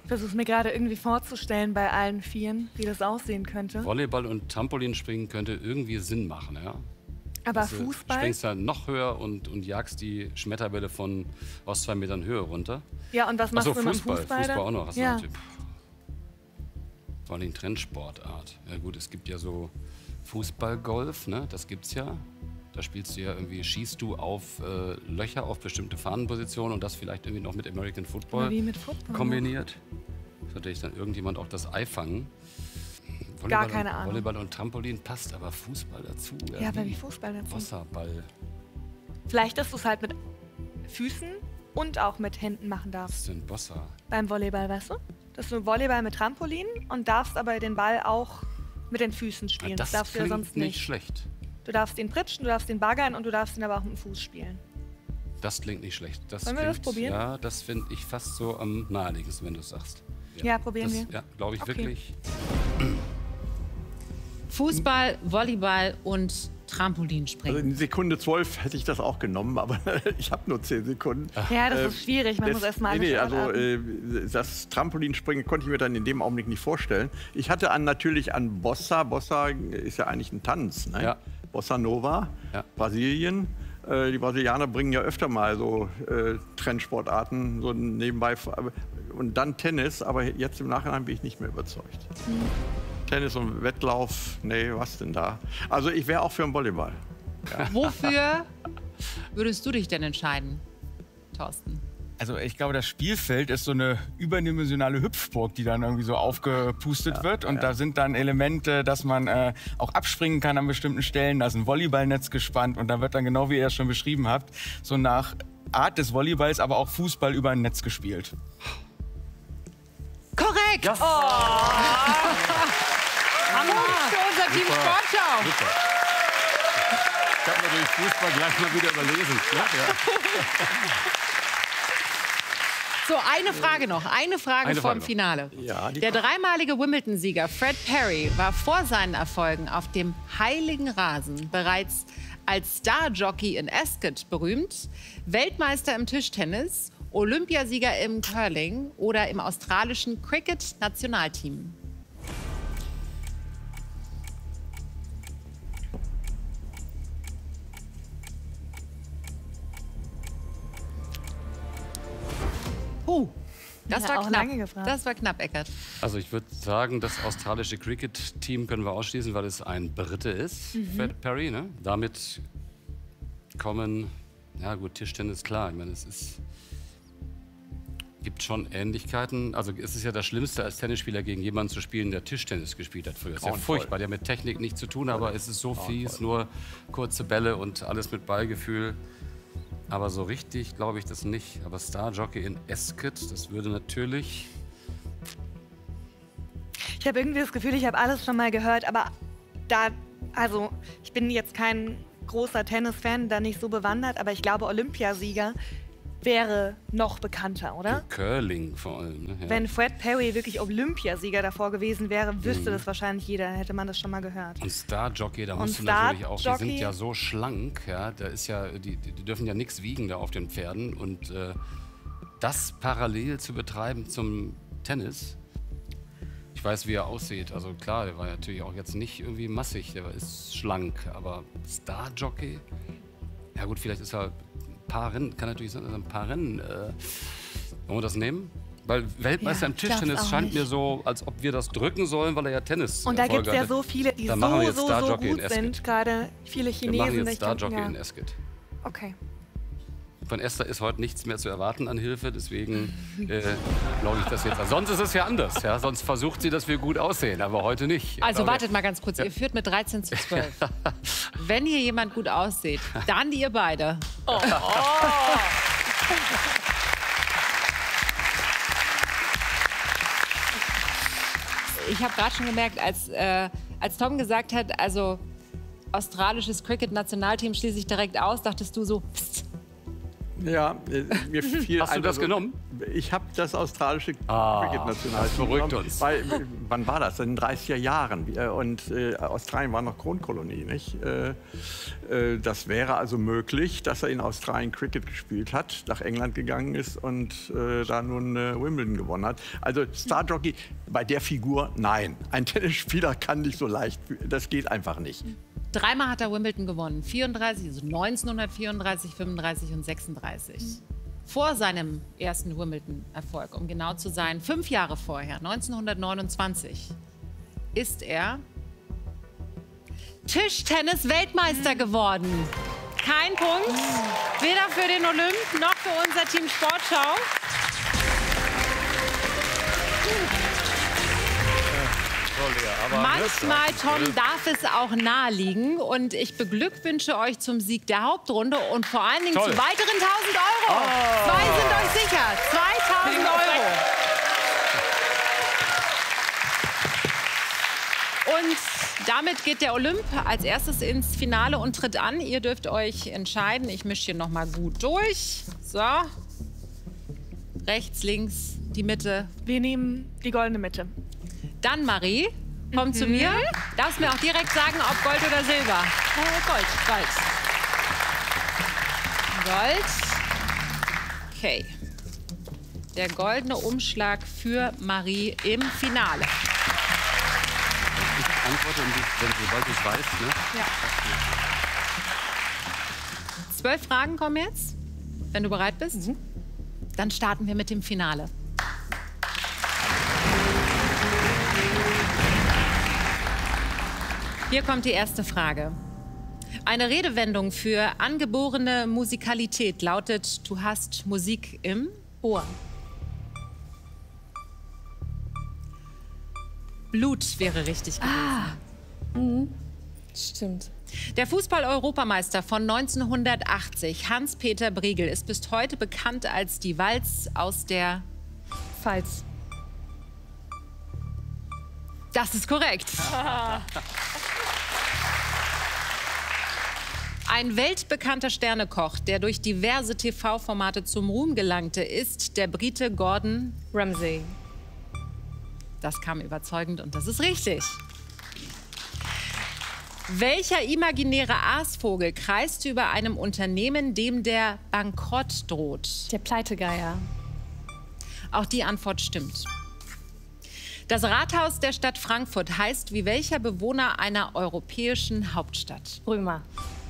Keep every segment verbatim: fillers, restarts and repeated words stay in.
Ich versuche mir gerade irgendwie vorzustellen bei allen Vieren, wie das aussehen könnte. Volleyball und Trampolinspringen könnte irgendwie Sinn machen, ja? Aber Also, Fußball? Du springst dann noch höher und, und jagst die Schmetterbälle von aus zwei Metern Höhe runter. Ja, und was machst Ach so, du mit Fußball, Fußball? Fußball dann? auch noch. Hast Ja. du vor allem Trendsportart. Ja gut, es gibt ja so Fußballgolf, ne? Das gibt's ja. Da spielst du ja irgendwie, schießt du auf äh, Löcher, auf bestimmte Fahnenpositionen und das vielleicht irgendwie noch mit American Football Ja, wie mit Football kombiniert. Das natürlich dann irgendjemand auch das Ei fangen. Gar Volleyball keine und, Ahnung. Volleyball und Trampolin passt, aber Fußball dazu. Ja, aber wie Fußball dazu? Wasserball. Vielleicht, dass du es halt mit Füßen und auch mit Händen machen Was darfst. ist denn Bossa? Beim Volleyball, weißt du? Dass du Volleyball mit Trampolin und darfst aber den Ball auch mit den Füßen spielen. Ah, das das darfst du ja klingt sonst nicht. nicht schlecht. Du darfst ihn pritschen, du darfst ihn baggern und du darfst ihn aber auch mit dem Fuß spielen. Das klingt nicht schlecht. Das Wollen wir das klingt- probieren? Ja, das finde ich fast so am naheliegendsten, wenn du es sagst. Ja, probieren das, wir. Ja, glaube ich Okay. wirklich. Fußball, Volleyball und Also Trampolinspringen. in Sekunde zwölf hätte ich das auch genommen, aber ich habe nur zehn Sekunden. Ja, das Äh, ist schwierig. Man Das- muss erst mal nee, alle nee, also Sportarten. äh, das Trampolinspringen konnte ich mir dann in dem Augenblick nicht vorstellen. Ich hatte an, natürlich an Bossa. Bossa ist ja eigentlich ein Tanz. Ne? Ja. Bossa Nova, Ja. Brasilien. Äh, die Brasilianer bringen ja öfter mal so äh, Trendsportarten so nebenbei. vor- Und dann Tennis, aber jetzt im Nachhinein bin ich nicht mehr überzeugt. Tennis und Wettlauf, nee, was denn da? Also ich wäre auch für einen Volleyball. Wofür würdest du dich denn entscheiden, Thorsten? Also ich glaube, das Spielfeld ist so eine überdimensionale Hüpfburg, die dann irgendwie so aufgepustet wird. Und da sind dann Elemente, dass man äh, auch abspringen kann an bestimmten Stellen. Da ist ein Volleyballnetz gespannt und da wird dann, genau wie ihr es schon beschrieben habt, so nach Art des Volleyballs, aber auch Fußball über ein Netz gespielt. Korrekt! Ja. Punkt für unser Team Sportschau. Ich habe natürlich Fußball gleich mal wieder überlesen. Ne? Ja. So, eine Frage noch. Eine Frage Eine vom Frage noch. Finale. Ja, die Der dreimalige Wimbledon-Sieger Fred Perry war vor seinen Erfolgen auf dem heiligen Rasen bereits als Star-Jockey in Ascot berühmt, Weltmeister im Tischtennis, Olympiasieger im Curling oder im australischen Cricket-Nationalteam. Huh, das Ja, war auch knapp. lange gefragt. Das war knapp, Eckert. Also ich würde sagen, das australische Cricket-Team können wir ausschließen, weil es ein Brite ist, Mhm. Fred Perry. Ne? Damit kommen, ja gut, Tischtennis, klar. Ich meine, es ist, gibt schon Ähnlichkeiten. Also es ist ja das Schlimmste, als Tennisspieler gegen jemanden zu spielen, der Tischtennis gespielt hat früher. Es ist ja Grauenvoll. furchtbar, der hat mit Technik nichts zu tun, aber es ist so fies, nur kurze Bälle und alles mit Ballgefühl. Aber so richtig glaube ich das nicht. Aber Star-Jockey in Ascot, das würde natürlich... Ich habe irgendwie das Gefühl, ich habe alles schon mal gehört, aber da, also ich bin jetzt kein großer Tennis-Fan, da nicht so bewandert, aber ich glaube, Olympiasieger wäre noch bekannter, oder? Curling vor allem. Ne? Ja. Wenn Fred Perry wirklich Olympiasieger davor gewesen wäre, wüsste Mhm. das wahrscheinlich jeder, hätte man das schon mal gehört. Und Star-Jockey, da Und musst du natürlich auch, die sind Star-Jockey? ja so schlank, ja, da ist ja, die, die die dürfen ja nichts wiegen da auf den Pferden und äh, das parallel zu betreiben zum Tennis. Ich weiß, wie er aussieht, also klar, der war natürlich auch jetzt nicht irgendwie massig, der ist schlank, aber Star-Jockey, ja gut, vielleicht ist er ein paar Rennen, kann natürlich sein, dass er ein paar Rennen, äh, wollen wir das nehmen? Weil Weltmeister Ja, im ich glaub's Tischtennis auch scheint nicht. mir so, als ob wir das drücken sollen, weil er ja Tennis Und da gibt es Erfolge ja hatte. so viele, die Dann machen wir so, jetzt so, so Star-Jockey in gut Ascot. sind, gerade viele Wir Chinesen. machen ich jetzt Star-Jockey ja. in Ascot. Okay. Von Esther ist heute nichts mehr zu erwarten an Hilfe, deswegen äh, glaube ich das jetzt. Also sonst ist es ja anders, ja? Sonst versucht sie, dass wir gut aussehen, aber heute nicht. Also Aber- wartet mal ganz kurz, ihr führt mit dreizehn zu zwölf. Wenn hier jemand gut aussieht, dann ihr beide. Oh. Ich habe gerade schon gemerkt, als, äh, als Tom gesagt hat, also australisches Cricket-Nationalteam schließe ich direkt aus, dachtest du so, pst, Ja, äh, mir fiel Hast du ein, das also, genommen? Ich habe das australische Ah, Cricket-Nationalteam das verrückt genommen, uns. Weil, äh, wann war das? In den dreißiger Jahren. Äh, Und äh, Australien war noch Kronkolonie, nicht? Äh, äh, das wäre also möglich, dass er in Australien Cricket gespielt hat, nach England gegangen ist und äh, da nun äh, Wimbledon gewonnen hat. Also Starjockey, bei der Figur, nein. Ein Tennisspieler kann nicht so leicht, das geht einfach nicht. Dreimal hat er Wimbledon gewonnen. vierunddreißig, also neunzehnhundertvierunddreißig, fünfunddreißig und sechsunddreißig. Vor seinem ersten Wimbledon-Erfolg, um genau zu sein, fünf Jahre vorher, neunzehnhundertneunundzwanzig, ist er Tischtennis-Weltmeister geworden. Kein Punkt, weder für den Olymp noch für unser Team Sportschau. Manchmal, Tom, darf es auch naheliegen. Und ich beglückwünsche euch zum Sieg der Hauptrunde und vor allen Dingen Toll. zu weiteren tausend Euro. Oh. Zwei sind euch sicher. zweitausend Euro. Und damit geht der Olymp als erstes ins Finale und tritt an. Ihr dürft euch entscheiden. Ich mische hier noch mal gut durch. So. Rechts, links, die Mitte. Wir nehmen die goldene Mitte. Dann, Marie, komm mhm. zu mir. Darfst mir auch direkt sagen, ob Gold oder Silber. Äh, Gold, Gold. Gold. Okay. Der goldene Umschlag für Marie im Finale. Ich antworte, wenn du, sobald du es weißt, ne? Ja. Zwölf Fragen kommen jetzt. Wenn du bereit bist, mhm. dann starten wir mit dem Finale. Hier kommt die erste Frage. Eine Redewendung für angeborene Musikalität lautet, du hast Musik im Ohr. Blut wäre richtig gewesen. Ah. Mhm. Stimmt. Der Fußball-Europameister von neunzehnhundertachtzig, Hans-Peter Briegel, ist bis heute bekannt als die Walz aus der Pfalz. Das ist korrekt. Ein weltbekannter Sternekoch, der durch diverse T V-Formate zum Ruhm gelangte, ist der Brite Gordon Ramsay. Das kam überzeugend und das ist richtig. Welcher imaginäre Aasvogel kreist über einem Unternehmen, dem der Bankrott droht? Der Pleitegeier. Auch die Antwort stimmt. Das Rathaus der Stadt Frankfurt heißt wie welcher Bewohner einer europäischen Hauptstadt? Römer.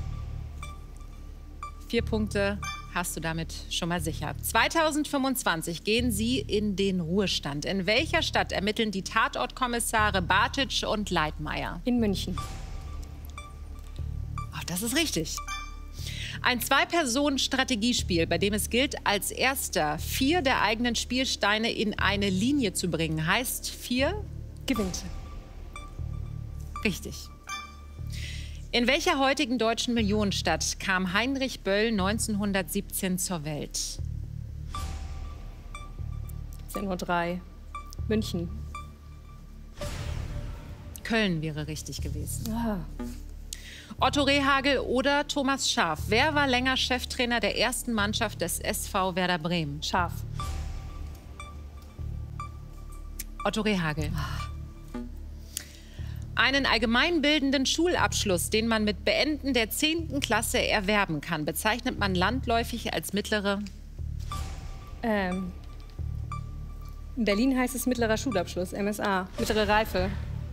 Vier Punkte hast du damit schon mal sicher. zweitausendfünfundzwanzig gehen Sie in den Ruhestand. In welcher Stadt ermitteln die Tatortkommissare Bartitsch und Leitmeier? In München. Ach, das ist richtig. Ein Zwei-Personen-Strategiespiel, bei dem es gilt, als Erster vier der eigenen Spielsteine in eine Linie zu bringen, heißt vier? Gewinnt. Richtig. In welcher heutigen deutschen Millionenstadt kam Heinrich Böll neunzehnhundertsiebzehn zur Welt? Es sind nur drei. München. Köln wäre richtig gewesen. Ah. Otto Rehhagel oder Thomas Schaaf. Wer war länger Cheftrainer der ersten Mannschaft des S V Werder Bremen? Scharf. Otto Rehhagel. Einen allgemeinbildenden Schulabschluss, den man mit Beenden der zehnten Klasse erwerben kann, bezeichnet man landläufig als mittlere... Ähm. In Berlin heißt es mittlerer Schulabschluss, M S A, mittlere Reife.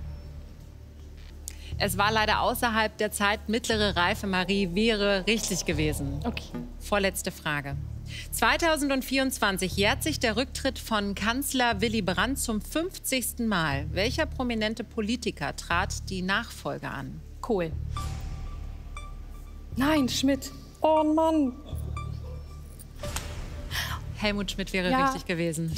Es war leider außerhalb der Zeit. Mittlere Reife, Marie, wäre richtig gewesen. Okay. Vorletzte Frage. zweitausendvierundzwanzig jährt sich der Rücktritt von Kanzler Willy Brandt zum fünfzigsten Mal. Welcher prominente Politiker trat die Nachfolge an? Kohl. Nein, Schmidt. Oh Mann. Helmut Schmidt wäre Ja. richtig gewesen.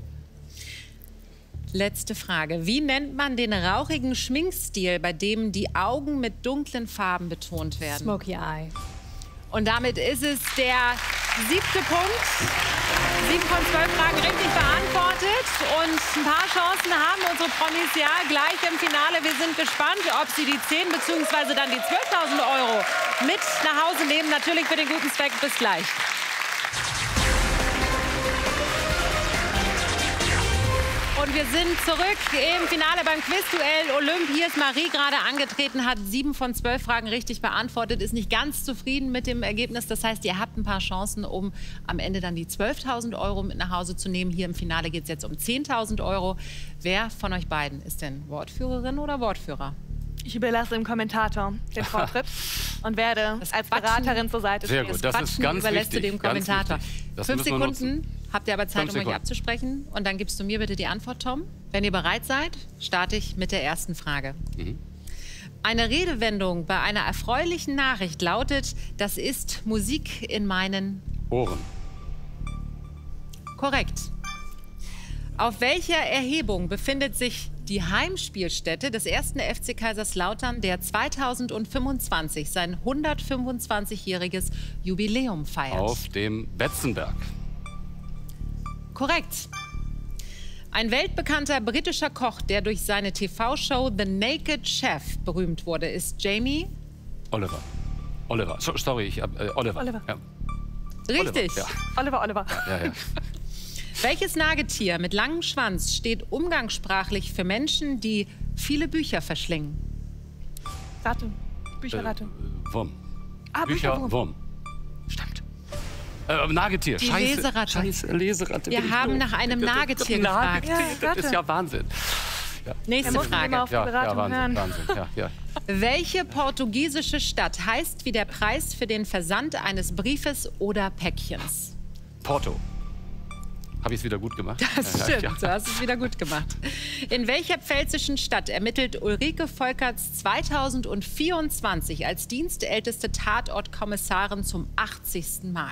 Letzte Frage. Wie nennt man den rauchigen Schminkstil, bei dem die Augen mit dunklen Farben betont werden? Smoky Eye. Und damit ist es der siebte Punkt. Sieben von zwölf Fragen richtig beantwortet. Und ein paar Chancen haben unsere Promis ja gleich im Finale. Wir sind gespannt, ob sie die zehn bzw. dann die zwölftausend Euro mit nach Hause nehmen. Natürlich für den guten Zweck. Bis gleich. Und wir sind zurück im Finale beim Quizduell Olymp. Hier ist Marie gerade angetreten, hat sieben von zwölf Fragen richtig beantwortet, ist nicht ganz zufrieden mit dem Ergebnis. Das heißt, ihr habt ein paar Chancen, um am Ende dann die zwölftausend Euro mit nach Hause zu nehmen. Hier im Finale geht es jetzt um zehntausend Euro. Wer von euch beiden ist denn Wortführerin oder Wortführer? Ich überlasse dem Kommentator den Vortritt und werde Das als Quatschen- Beraterin zur Seite Sehr stehen. gut, das ist Quatschen ganz überlässt wichtig. du dem ganz Kommentator. wichtig. Das Fünf müssen wir Sekunden nutzen. habt ihr aber Zeit, Fünf um euch Sekunden. abzusprechen. Und dann gibst du mir bitte die Antwort, Tom. Wenn ihr bereit seid, starte ich mit der ersten Frage. Mhm. Eine Redewendung bei einer erfreulichen Nachricht lautet, das ist Musik in meinen... Ohren. Korrekt. Auf welcher Erhebung befindet sich die Heimspielstätte des ersten F C Kaiserslautern, der zweitausendfünfundzwanzig sein hundertfünfundzwanzigjähriges Jubiläum feiert? Auf dem Betzenberg. Korrekt. Ein weltbekannter britischer Koch, der durch seine T V-Show The Naked Chef berühmt wurde, ist Jamie? Oliver. Oliver. So, sorry, ich hab, äh, Oliver. Oliver. Ja. Richtig. Oliver. Oliver, Oliver. Ja, ja, ja. Welches Nagetier mit langem Schwanz steht umgangssprachlich für Menschen, die viele Bücher verschlingen? Ratte. Bücherratte. Äh, Wurm. Ah, Bücher, Bücherwurm. Wurm. Stimmt. Äh, Nagetier. Die Scheiße. Leseratte. Scheiße, Leseratte. Wir bin ich haben doof. nach einem Das- das- Nagetier das- gefragt. Ja, Das Ratte. ist ja Wahnsinn. Nächste muss man immer Frage. auf die Ja, ja, Beratung Wahnsinn, hören. Wahnsinn. Ja, ja. Welche portugiesische Stadt heißt wie der Preis für den Versand eines Briefes oder Päckchens? Porto. Habe ich es wieder gut gemacht? Das Ja, stimmt, ja. du hast es wieder gut gemacht. In welcher pfälzischen Stadt ermittelt Ulrike Volkerts zweitausendvierundzwanzig als dienstälteste Tatortkommissarin zum achtzigsten Mal?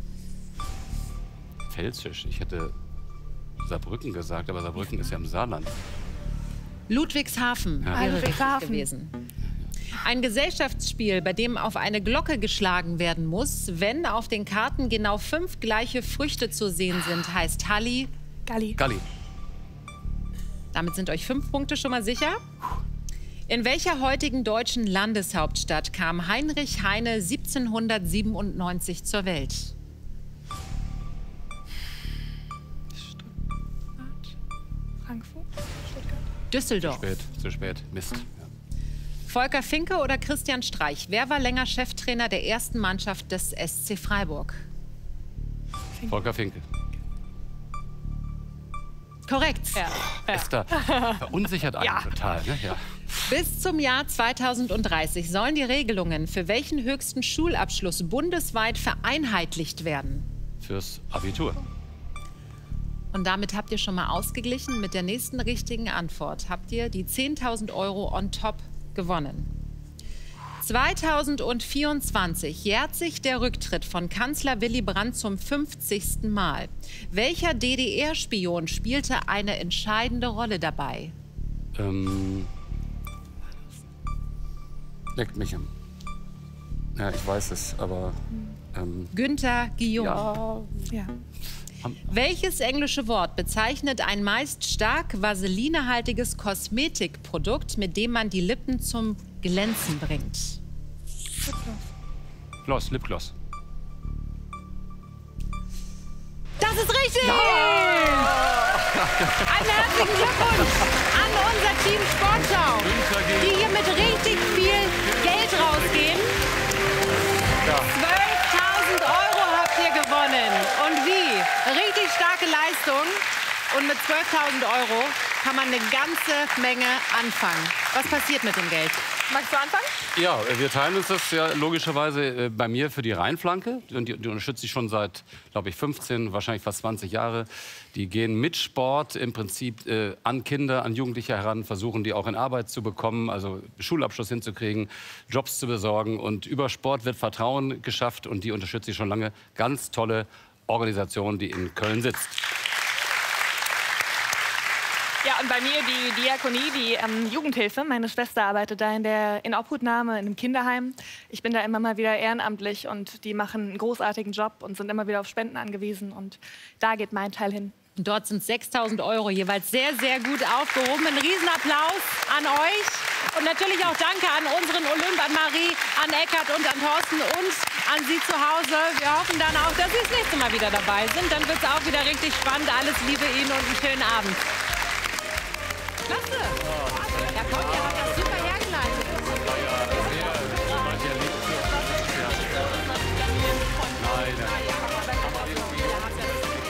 Pfälzisch. Ich hätte Saarbrücken gesagt, aber Saarbrücken ist ja im Saarland. Ludwigshafen Ja. wäre Ludwigshafen. richtig gewesen. Ein Gesellschaftsspiel, bei dem auf eine Glocke geschlagen werden muss, wenn auf den Karten genau fünf gleiche Früchte zu sehen sind, heißt Halli. Galli. Galli. Damit sind euch fünf Punkte schon mal sicher. In welcher heutigen deutschen Landeshauptstadt kam Heinrich Heine siebzehnhundertsiebenundneunzig zur Welt? Frankfurt. Stuttgart. Düsseldorf. Spät, zu spät. Mist. Ja. Volker Finke oder Christian Streich? Wer war länger Cheftrainer der ersten Mannschaft des S C Freiburg? Volker Finke. Korrekt. Ist da verunsichert einen Ja. total. Ne? Ja. Bis zum Jahr zweitausenddreißig sollen die Regelungen für welchen höchsten Schulabschluss bundesweit vereinheitlicht werden? Fürs Abitur. Und damit habt ihr schon mal ausgeglichen. Mit der nächsten richtigen Antwort habt ihr die zehntausend Euro on top gewonnen. zweitausendvierundzwanzig jährt sich der Rücktritt von Kanzler Willy Brandt zum fünfzigsten Mal. Welcher D D R-Spion spielte eine entscheidende Rolle dabei? Ähm, leckt mich am. Ja, ich weiß es, aber. Ähm, Günther Guillaume. ja. Ja. Welches englische Wort bezeichnet ein meist stark vaselinehaltiges Kosmetikprodukt, mit dem man die Lippen zum Glänzen bringt? Gloss, Lipgloss. Das ist richtig! Einen herzlichen Glückwunsch an unser Team Sportschau, die hier mit richtig viel Geld rausgehen. zwölftausend Euro habt ihr gewonnen. Und wie? Richtig starke Leistung. Und mit zwölftausend Euro kann man eine ganze Menge anfangen. Was passiert mit dem Geld? Magst du anfangen? Ja, wir teilen uns das ja logischerweise äh, bei mir für die Rheinflanke. Und die, die unterstütze ich schon seit, glaube ich, fünfzehn, wahrscheinlich fast zwanzig Jahre. Die gehen mit Sport im Prinzip äh, an Kinder, an Jugendliche heran, versuchen die auch in Arbeit zu bekommen, also Schulabschluss hinzukriegen, Jobs zu besorgen. Und über Sport wird Vertrauen geschafft und die unterstütze ich schon lange. Ganz tolle Organisation, die in Köln sitzt. Ja, und bei mir die Diakonie, die ähm, Jugendhilfe. Meine Schwester arbeitet da in der in Obhutnahme in einem Kinderheim. Ich bin da immer mal wieder ehrenamtlich und die machen einen großartigen Job und sind immer wieder auf Spenden angewiesen. Und da geht mein Teil hin. Und dort sind sechstausend Euro jeweils sehr, sehr gut aufgehoben. Ein Riesenapplaus an euch. Und natürlich auch danke an unseren Olymp, an Marie, an Eckart und an Thorsten und an Sie zu Hause. Wir hoffen dann auch, dass Sie das nächste Mal wieder dabei sind. Dann wird es auch wieder richtig spannend. Alles Liebe Ihnen und einen schönen Abend. Klasse. Ja, komm, ihr